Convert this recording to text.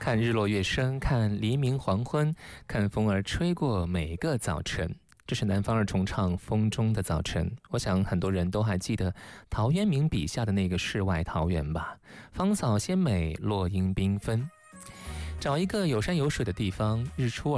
看日落月升，看黎明黄昏，看风儿吹过每个早晨。这是南方二重唱《风中的早晨》，我想很多人都还记得陶渊明笔下的那个世外桃源吧？芳草鲜美，落英缤纷。找一个有山有水的地方，日出